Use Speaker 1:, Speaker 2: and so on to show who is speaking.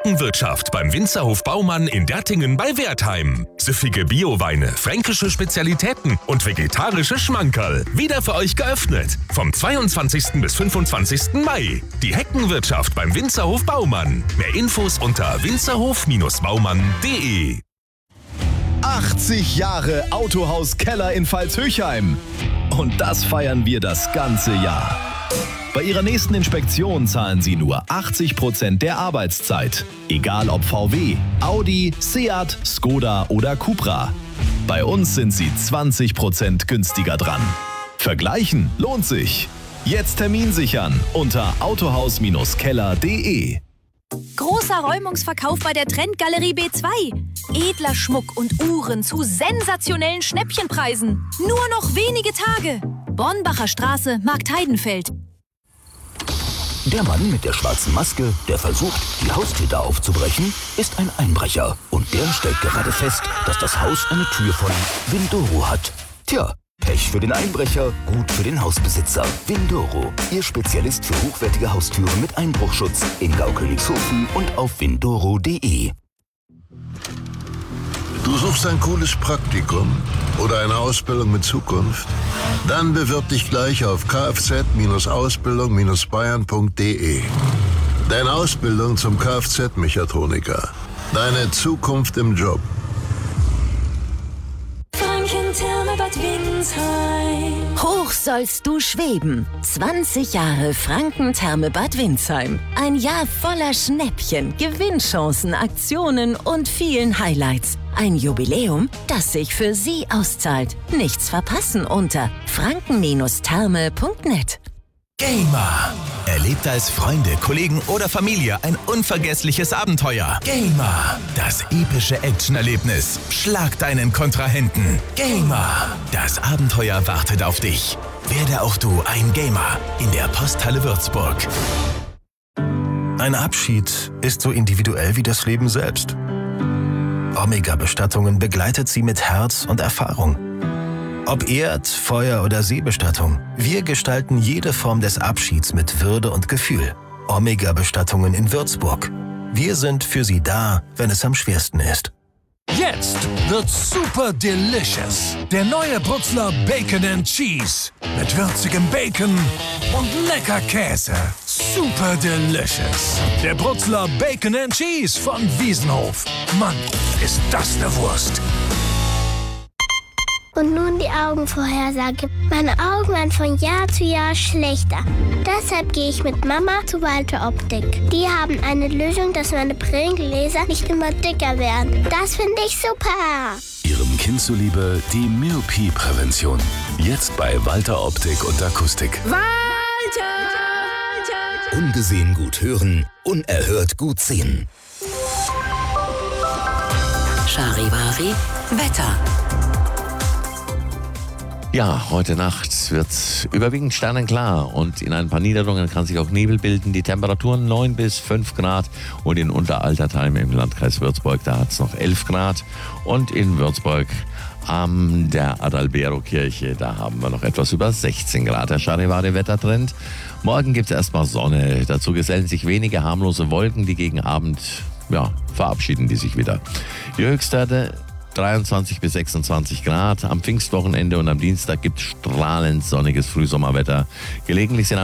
Speaker 1: Heckenwirtschaft beim Winzerhof Baumann in Dertingen bei Wertheim. Süffige Bioweine, fränkische Spezialitäten und vegetarische Schmankerl. Wieder für euch geöffnet. Vom 22. bis 25. Mai. Die Heckenwirtschaft beim Winzerhof Baumann. Mehr Infos unter winzerhof-baumann.de.
Speaker 2: 80 Jahre Autohaus Keller in Pfalz-Höchheim. Und das feiern wir das ganze Jahr. Bei Ihrer nächsten Inspektion zahlen Sie nur 80% der Arbeitszeit. Egal ob VW, Audi, Seat, Skoda oder Cupra. Bei uns sind Sie 20% günstiger dran. Vergleichen lohnt sich. Jetzt Termin sichern unter autohaus-keller.de.
Speaker 3: Großer Räumungsverkauf bei der Trendgalerie B2. Edler Schmuck und Uhren zu sensationellen Schnäppchenpreisen. Nur noch wenige Tage. Bornbacher Straße, Marktheidenfeld.
Speaker 4: Der Mann mit der schwarzen Maske, der versucht, die Haustäter aufzubrechen, ist ein Einbrecher. Und der stellt gerade fest, dass das Haus eine Tür von Windoro hat. Tja, Pech für den Einbrecher, gut für den Hausbesitzer. Windoro, Ihr Spezialist für hochwertige Haustüren mit Einbruchschutz in Gaukönigshofen und auf windoro.de.
Speaker 5: Du suchst ein cooles Praktikum oder eine Ausbildung mit Zukunft? Dann bewirb dich gleich auf kfz-ausbildung-bayern.de. Deine Ausbildung zum Kfz-Mechatroniker. Deine Zukunft im Job.
Speaker 6: Franken-Therme Bad Windsheim.
Speaker 7: Hoch sollst du schweben. 20 Jahre Franken-Therme Bad Windsheim. Ein Jahr voller Schnäppchen, Gewinnchancen, Aktionen und vielen Highlights. Ein Jubiläum, das sich für Sie auszahlt. Nichts verpassen unter franken-therme.net.
Speaker 8: Gamer. Erlebt als Freunde, Kollegen oder Familie ein unvergessliches Abenteuer. Gamer. Das epische Actionerlebnis. Schlag deinen Kontrahenten. Gamer. Das Abenteuer wartet auf dich. Werde auch du ein Gamer in der Posthalle Würzburg.
Speaker 9: Ein Abschied ist so individuell wie das Leben selbst. Omega-Bestattungen begleitet Sie mit Herz und Erfahrung. Ob Erd-, Feuer- oder Seebestattung, wir gestalten jede Form des Abschieds mit Würde und Gefühl. Omega-Bestattungen in Würzburg. Wir sind für Sie da, wenn es am schwersten ist.
Speaker 10: Jetzt wird's super delicious. Der neue Brutzler Bacon and Cheese. Mit würzigem Bacon und lecker Käse. Super delicious. Der Brutzler Bacon and Cheese von Wiesenhof. Mann, ist das eine Wurst.
Speaker 11: Und nun die Augenvorhersage. Meine Augen werden von Jahr zu Jahr schlechter. Deshalb gehe ich mit Mama zu Walter Optik. Die haben eine Lösung, dass meine Brillengläser nicht immer dicker werden. Das finde ich super.
Speaker 12: Ihrem Kind zuliebe die Myopie-Prävention. Jetzt bei Walter Optik und Akustik.
Speaker 6: Walter!
Speaker 4: Ungesehen gut hören, unerhört gut sehen.
Speaker 7: Charivari Wetter.
Speaker 13: Ja, heute Nacht wird es überwiegend sternenklar und in ein paar Niederungen kann sich auch Nebel bilden. Die Temperaturen 9 bis 5 Grad und in Unteraltertheim im Landkreis Würzburg, da hat es noch 11 Grad. Und in Würzburg an der Adalbero-Kirche, da haben wir noch etwas über 16 Grad. Der Charivari-Wettertrend. Morgen gibt es erstmal Sonne. Dazu gesellen sich wenige harmlose Wolken, die gegen Abend, verabschieden die sich wieder. Die Höchstwerte 23 bis 26 Grad. Am Pfingstwochenende und am Dienstag gibt es strahlend sonniges Frühsommerwetter. Gelegentlich sind